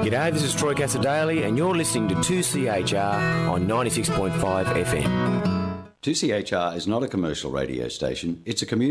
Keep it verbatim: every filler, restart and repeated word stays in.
G'day, this is Troy Cassadaly and you're listening to two C H R on ninety-six point five F M. two C H R is not a commercial radio station, it's a community